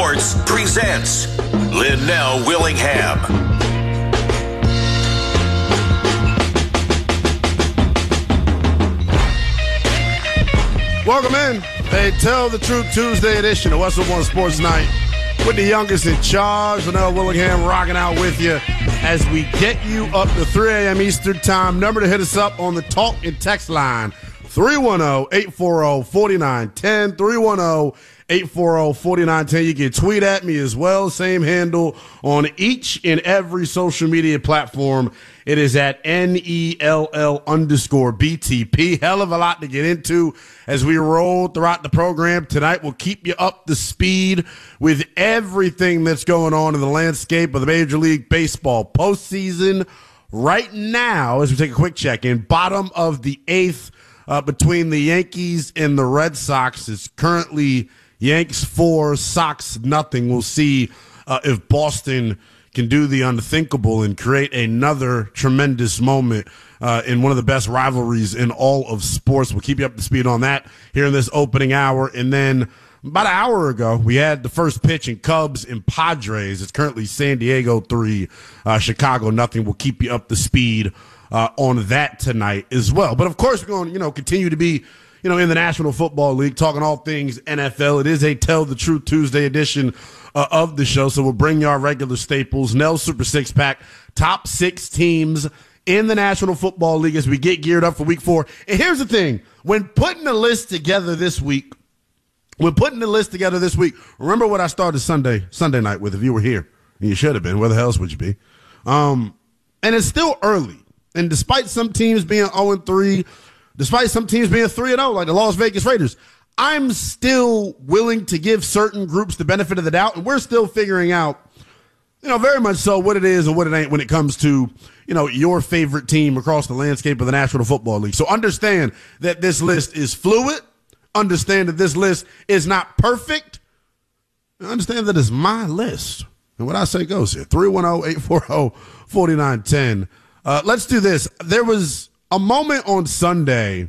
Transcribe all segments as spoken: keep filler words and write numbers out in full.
Sports presents Linnell Willingham. Welcome in. A Tell the Truth Tuesday edition of Westwood One Sports Night with the youngest in charge, Linnell Willingham, rocking out with you as we get you up to three a.m. Eastern Time. Number to hit us up on the talk and text line, three one zero, eight four zero, four nine one zero, three one zero, eight four zero, four nine one zero. You can tweet at me as well. Same handle on each and every social media platform. It is at N E L L underscore B T P. Hell of a lot to get into as we roll throughout the program tonight. We'll keep you up to speed with everything that's going on in the landscape of the Major League Baseball postseason. Right now, as we take a quick check-in, bottom of the eighth uh, between the Yankees and the Red Sox is currently Yanks four, Sox nothing. We'll see uh, if Boston can do the unthinkable and create another tremendous moment uh, in one of the best rivalries in all of sports. We'll keep you up to speed on that here in this opening hour. And then about an hour ago, we had the first pitch in Cubs and Padres. It's currently San Diego three, uh, Chicago nothing. We'll keep you up to speed uh, on that tonight as well. But, of course, we're going to you know, continue to be you know, in the National Football League, talking all things N F L. It is a Tell the Truth Tuesday edition uh, of the show, so we'll bring you our regular staples. Nell's Super Six Pack, top six teams in the National Football League as we get geared up for week four. And here's the thing. When putting the list together this week, when putting the list together this week, remember what I started Sunday Sunday night with, if you were here. And you should have been. Where the hell else would you be? Um, and it's still early. And despite some teams being oh and three, despite some teams being three and oh, like the Las Vegas Raiders, I'm still willing to give certain groups the benefit of the doubt, and we're still figuring out, you know, very much so what it is and what it ain't when it comes to, you know, your favorite team across the landscape of the National Football League. So understand that this list is fluid. Understand that this list is not perfect. And understand that it's my list. And what I say goes here. three one zero, eight four zero, four nine one zero. Uh, let's do this. There was a moment on Sunday,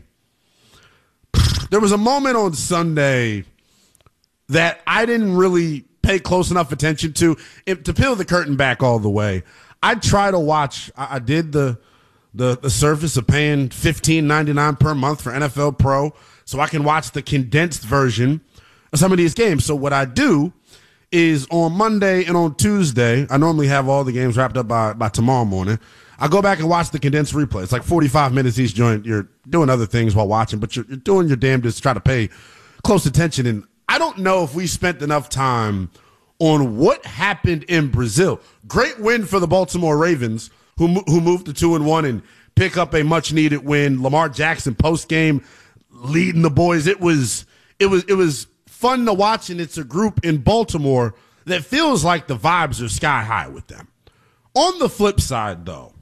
there was a moment on Sunday that I didn't really pay close enough attention to. If, to peel the curtain back all the way, I try to watch, I, I did the, the the service of paying fifteen ninety-nine per month for N F L Pro so I can watch the condensed version of some of these games. So what I do is on Monday and on Tuesday, I normally have all the games wrapped up by, by tomorrow morning. I go back and watch the condensed replay. It's like forty-five minutes each joint. You're doing other things while watching, but you're, you're doing your damnedest to try to pay close attention. And I don't know if we spent enough time on what happened in Brazil. Great win for the Baltimore Ravens, who who moved to two and one and pick up a much needed win. Lamar Jackson post game leading the boys. It was it was it was fun to watch, and it's a group in Baltimore that feels like the vibes are sky high with them. On the flip side, though,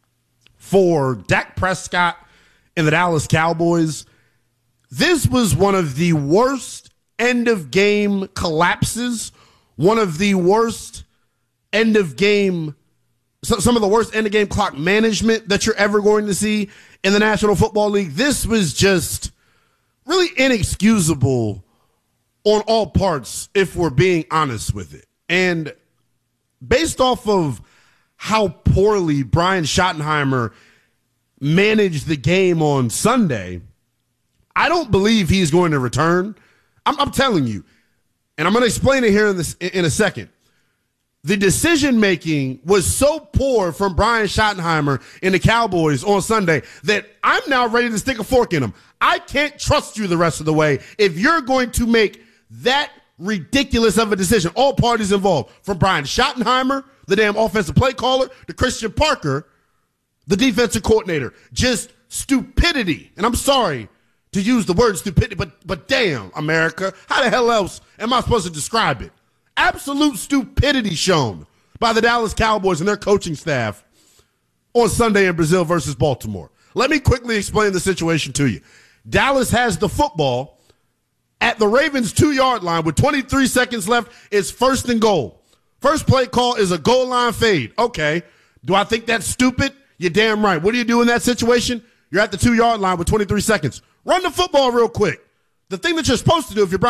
for Dak Prescott and the Dallas Cowboys, this was one of the worst end-of-game collapses, one of the worst end-of-game, some of the worst end-of-game clock management that you're ever going to see in the National Football League. This was just really inexcusable on all parts, if we're being honest with it. And based off of how poorly Brian Schottenheimer managed the game on Sunday, I don't believe he's going to return. I'm, I'm telling you, and I'm going to explain it here in, this, in a second. The decision-making was so poor from Brian Schottenheimer and the Cowboys on Sunday that I'm now ready to stick a fork in them. I can't trust you the rest of the way if you're going to make that ridiculous of a decision. All parties involved, from Brian Schottenheimer, the damn offensive play caller, to Christian Parker, the defensive coordinator. Just stupidity. And I'm sorry to use the word stupidity, but but damn, America, how the hell else am I supposed to describe it? Absolute stupidity shown by the Dallas Cowboys and their coaching staff on Sunday in Brazil versus Baltimore. Let me quickly explain the situation to you. Dallas has the football at the Ravens' two-yard line with twenty-three seconds left. It's first and goal. First play call is a goal line fade. Okay. Do I think that's stupid? You're damn right. What do you do in that situation? You're at the two-yard line with twenty-three seconds. Run the football real quick. The thing that you're supposed to do if you're Brian